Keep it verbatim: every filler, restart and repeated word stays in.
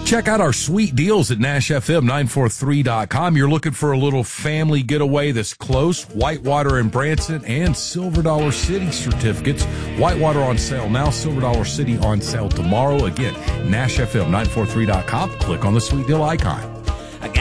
Check out our sweet deals at Nash F M nine four three dot com. You're looking for a little family getaway that's close. Whitewater and Branson and Silver Dollar City certificates. Whitewater on sale now. Silver Dollar City on sale tomorrow. Again, Nash F M nine four three dot com. Click on the sweet deal icon.